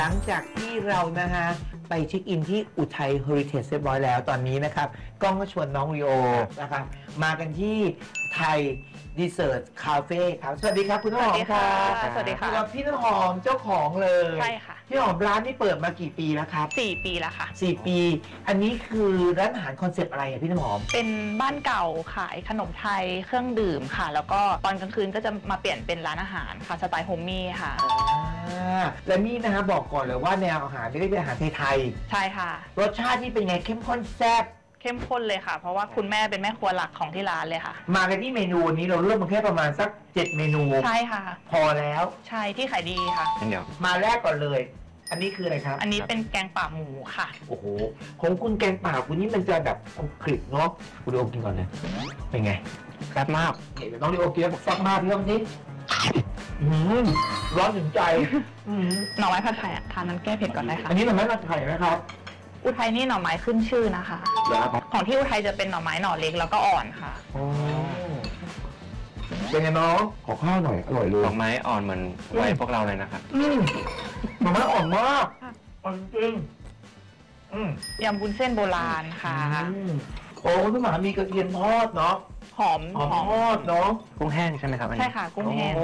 หลังจากที่เรานะฮะไปเช็คอินที่อุทัยเฮอริเทจเรียบร้อยแล้วตอนนี้นะครับก้องก็ชวนน้องริโอนะครับมากันที่ไทยดีเซอร์ทคาเฟ่ครับสวัสดีครับคุณน้ำหอมครับสวัสดีค่ะกับพี่น้ำหอมเจ้าของเลยใช่ค่ะพี่หอมร้านนี่เปิดมากี่ปีแล้วครับ 4 ปีแล้วค่ะ 4 ปี อันนี้คือร้านอาหารคอนเซปต์อะไรอะพี่น้ำหอมเป็นบ้านเก่าขายขนมไทยเครื่องดื่มค่ะ แล้วก็ตอนกลางคืนก็จะมาเปลี่ยนเป็นร้านอาหารค่ะสไตล์โฮมมี่ค่ะและนี่นะฮะบอกก่อนเลยว่าแนวอาหารไม่ได้เป็นอาหารไทยใช่ค่ะๆรสชาติที่เป็นไงเข้มข้นแซ่บเข้มข้นเลยค่ะ เพราะว่าคุณแม่เป็นแม่ครัวหลักของที่ร้านเลยค่ะมากันที่เมนูนี้เราเริ่มมาแค่ประมาณสัก7 เมนูใช่ค่ะพอแล้วใช่ที่ขายดีค่ะเดี๋ยวมาแรกก่อนเลย อันนี้คืออะไรครับอันนี้เป็นแกงป่าหมูค่ะโอ้โหของคุณแกงป่าคุณนี่มันจะแบบคลุกคลิกเนาะคุณดิโอกินก่อนเลยเป็นไงแซ่บมากเดี๋ยวน้องดิโอกินบอกซักมากพี่ต้องสิร้อนถึงใจหน่อไม้ผัดไทยทานนั้นแก้เผ็ดก่อนได้ค่ะอันนี้เราไม่มาไข่นะครับอุทัยนี่หน่อไม้ขึ้นชื่อนะคะ ของที่อุทัยจะเป็นหน่อไม้หน่อเล็กแล้วก็อ่อนค่ะเป็นไงน้องขอข้าวหน่อยอร่อยเลยดอกไม้อ่อนเหมือนวัยพวกเราเลยนะครับมันไม่อ่อนมากอ่อนจริงยำวุ้นเส้นโบราณค่ะโอ้พี่หมามีกระเทียมทอดเนาะหอมหอมทอดเนาะกุ้งแห้งใช่ไหมครับอันนี้ใช่ค่ะ กุ้งแห้งโอ้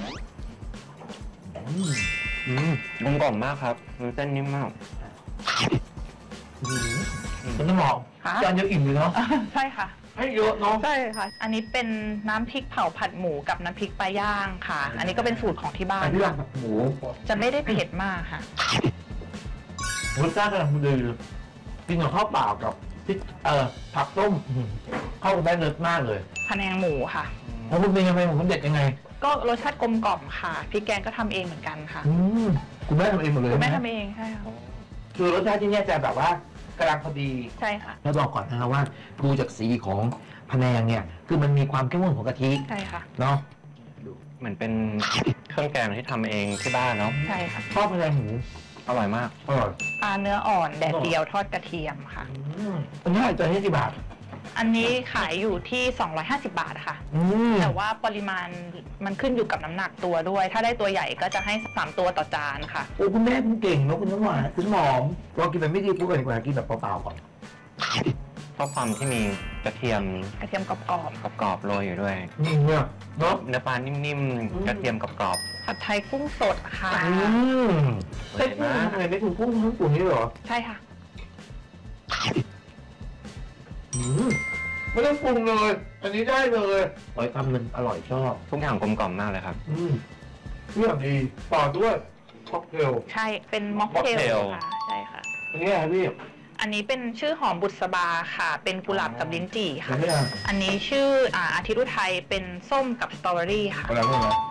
กลมกล่อมมากครับมันเส้นนิ่มมากมันต้องหอมค่ะจานเดียวอิ่มเลยเนาะใช่ค่ะให้เยอะเนาะใช่ค่ะ อันนี้เป็นน้ำพริกเผาผัดหมูกับน้ำพริกปลาย่างค่ะ อันนี้ก็เป็นสูตรของที่บ้าอันนที่ร้านแบบหมูจะไม่ได้เผ็ดมากค่ะรสชาติกำลังดีกินกับข้าวเปล่ากับพริกผักต้มเข้ากันได้เลิศมากเลยพะแนงหมูค่ะแล้วคุณเป็นยังไงผมเด็ดยังไงก็รสชาติกลมกล่อมค่ะ พริกแกงก็ทำเองเหมือนกันค่ะคุณแม่ทำเองหมดเลยคุณแม่นะทำเองใช่ค่ะคือรสชาติที่เนี่ยจะแบบว่ากำลังพอดีใช่ค่ะแล้วบอกก่อนนะครับว่าดูจากสีของพะแนงเนี่ยคือมันมีความเข้มข้นของกะทิใช่ค่ะเนาะเหมือนเป็นเครื่องแกงที่ทำเองที่บ้านเนาะใช่ค่ะชอบพะแนงหมูอร่อยมากอร่อยปลาเนื้ออ่อนแดดเดียวทอดกระเทียมค่ะอันนี้จะให้กี่บาทอันนี้ขายอยู่ที่ 250 บาทค่ะ แต่ว่าปริมาณมันขึ้นอยู่กับน้ำหนักตัวด้วย ถ้าได้ตัวใหญ่ก็จะให้3ตัวต่อจานค่ะโอ้คุณแม่คุณเก่งเนอะคุณน้ำหวานคุณหอมเรากินแบบไม่ดีพูดกันดีกว่ากินแบบเปล่าๆก่อนเพราะความที่มีกระเทียมกระเทียมกรอบกรอบๆโรยอยู่ด้วยเนี่ยเนาะเนื้อปลานิ่มๆกระเทียมกรอบๆผัดไทยกุ้งสดค่ะใช่กุ้งทำไมไม่ถึงกุ้งทั้งตัวนี้เหรอใช่ค่ะไม่ต้องปรุงเลย อันนี้ได้เลยอร่อยคำหนึ่งอร่อยชอบๆทุกอย่างกลมกล่อมมากเลยครับเรื่องดีต่อด้วยค็อกเทลใช่เป็นม็อกเทล Mocktail ค่ะใช่ค่ะอันนี้อะไรพี่อันนี้เป็นชื่อหอมบุษบาค่ะ เป็นกุหลาบกับลิ้นจี่อัค่ะนนี้อะไรอันนี้ชื่ออาทิตย์อุทัยเป็นส้มกับสตรอเบอรี่ค่ะอะไรพวกนี้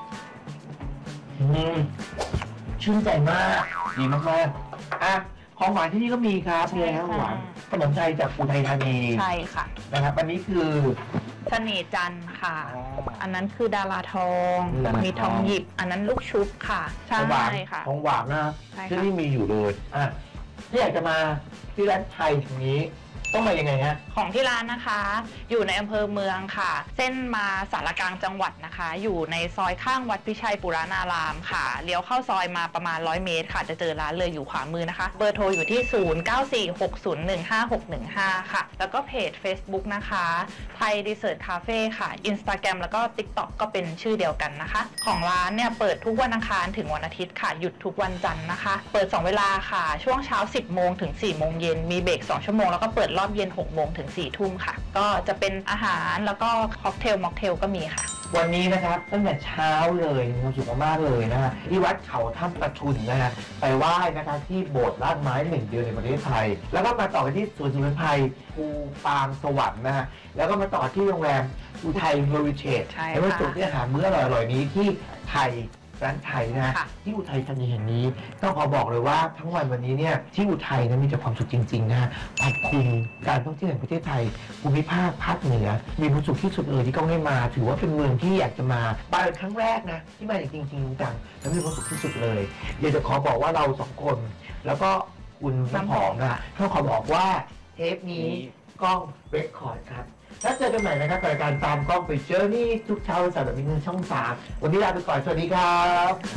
ชื่นใจมากดีมากๆอ่ะของหวานที่นี่ก็มีครับมีอะไรครับของหวานขนมไทยจากอุทัยธานีใช่ค่ะนะครับ อันนี้คือเสน่ห์จันทร์ค่ะอ๋ออันนั้นคือดาราทองดาราทองมีทองหยิบ อันนั้นลูกชุบค่ะ ใช่ของหวานค่ะของหวานนะใช่ค่ะที่นี่มีอยู่เลยอ่ะถ้าอยากจะมาที่ร้านไทยตรงนี้ ต้องมายังไงฮะของที่ร้านนะคะ อยู่ในอำเภอเมืองค่ะ เส้นมาสารกลางจังหวัดนะคะ อยู่ในซอยข้างวัดพิชัยปุรานารามค่ะ เลี้ยวเข้าซอยมาประมาณ100 เมตรค่ะ จะเจอร้านเลยอยู่ขวามือนะคะ เบอร์โทรอยู่ที่ 0946015615 ค่ะ แล้วก็เพจ Facebook นะคะไทยดีเซอร์ทคาเฟ่ค่ะ Instagram แล้วก็ TikTok ก็เป็นชื่อเดียวกันนะคะ ของร้านเนี่ยเปิดทุกวันอังคารถึงวันอาทิตย์ค่ะ หยุดทุกวันจันทร์นะคะ เปิด 2 เวลาค่ะ ช่วงเช้า 10 โมงถึง 4 โมงเย็น มีเบรก 2 ชั่วโมง แล้วก็เปิดรอบเย็น 6 โมงถึง 4 ทุ่มค่ะ ก็จะเป็นอาหารแล้วก็ค็อกเทลม็อกเทลก็มีค่ะวันนี้นะครับตั้งแต่เช้าเลยมีความสุขมากๆเลยนะฮะที่วัดเขาถ้ำประทุนนะฮะไปไหว้นะคะที่โบสถ์ลาดไม้หนึ่งเดียวในประเทศไทย แล้วก็มาต่อกันที่สวนสมุนไพรภูปางสวรรค์นะฮะแล้วก็มาต่อที่โรงแรมอุทัยเฮอริเทจใช่ค่ะแล้วก็จุดที่อาหารมื้ออร่อยๆนี้ที่ไทยร้านไทยนะฮะค่ะที่อุทัยธานีแห่งนี้ต้องขอบอกเลยว่าทั้งวันวันนี้เนี่ยที่อุทัยนะมีแต่ความสุขจริงๆนะฮะขอบคุณการท่องเที่ยวแห่งประเทศไทยภูมิภาคภาคเหนือมีความสุขที่สุดเลยที่ก้องได้มา ถือว่าเป็นเมืองที่อยากจะมาเป็นครั้งแรกนะที่มาอย่างจริงๆจังแล้วมีความสุขที่สุดเลยเดี๋ยวจะขอบอกว่าเราสองคน แล้วก็คุณน้ำหอมนะต้องขอบอกว่าเทปนี้กล้องเรคคอร์ดครับแล้วเจอกันใหม่นะครับกับรายการตามกล้องไปเจอนี่ทุกเช้าวันเสาร์แบบนี้ทางช่อง 3วันนี้ลาไปก่อนสวัสดีครับ